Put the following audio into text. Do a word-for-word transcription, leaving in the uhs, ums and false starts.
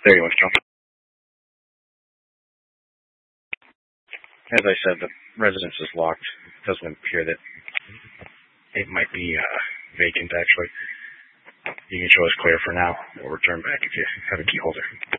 There you went, John. As I said, the residence is locked. It doesn't appear that it might be uh, vacant, actually. You can show us clear for now. We'll return back if you have a key holder.